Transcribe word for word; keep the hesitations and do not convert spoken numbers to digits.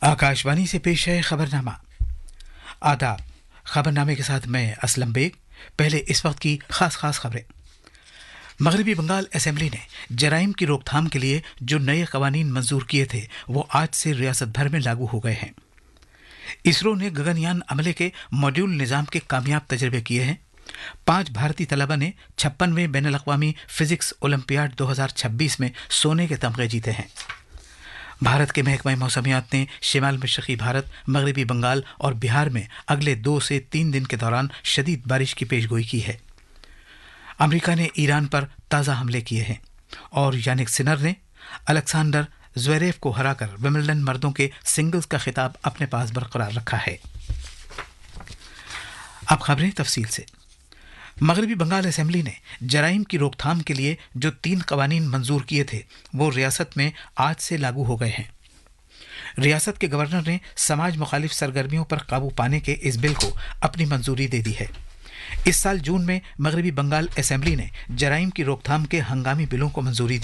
आकाशवाणी से पेश है खबरनामा। आदाब। खबरनामे के साथ मैं असलम बेग। पहले इस वक्त की खास खास खबरें। मगरबी बंगाल असेंबली ने जराइम की रोकथाम के लिए जो नए कवानीन मंजूर किए थे वो आज से रियासत भर में लागू हो गए हैं। इसरो ने गगनयान अमले के मॉड्यूल निज़ाम के कामयाब तजर्बे किए हैं। पांच भारतीय तलबा ने छप्पनवें बैनुल अक़वामी फिजिक्स ओलंपियाड दो हज़ार छब्बीस में सोने के तमगे जीते हैं। भारत के महकमा मौसमियात ने शिमाल मशरक़ी भारत, मगरबी बंगाल और बिहार में अगले दो से तीन दिन के दौरान शदीद बारिश की पेशगोई की है। अमेरिका ने ईरान पर ताज़ा हमले किए हैं और यानिक सिनर ने अलेक्जेंडर ज़्वेरेव को हराकर विंबलडन मर्दों के सिंगल्स का खिताब अपने पास बरकरार रखा है। अब खबरें तफसील से। मगरबी बंगाल असेंबली ने जराइम की रोकथाम के लिए जो तीन कवानीन मंजूर किए थे वो रियासत में आज से लागू हो गए हैं। रियासत के गवर्नर ने समाज मुखालिफ सरगर्मियों पर काबू पाने के इस बिल को अपनी मंजूरी दे दी है। इस साल जून में मगरबी बंगाल असेंबली ने जराइम की रोकथाम के हंगामी बिलों को मंजूरी दी।